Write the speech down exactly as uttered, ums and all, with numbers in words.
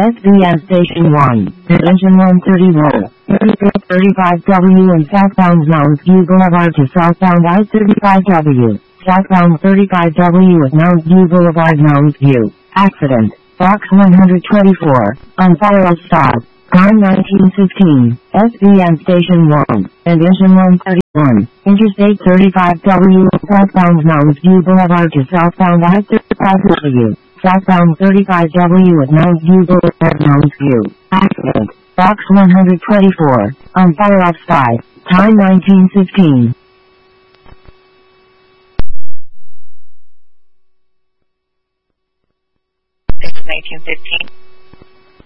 S B M Station one, Engine one thirty-one, thirty-five W and southbound Mounds View Boulevard to southbound I thirty-five W, southbound thirty-five W at Mounds View Boulevard, Mounds View. Accident, box one twenty-four, on fire stop. Time nineteen fifteen, S B M Station one, and Engine one thirty-one, Interstate thirty-five W, southbound Mounds View Boulevard to southbound I thirty-five W, southbound thirty-five W at Mounds View Boulevard, Mounds View. Accident, box one twenty-four, on fire off side. Time nineteen fifteen. This is nineteen fifteen.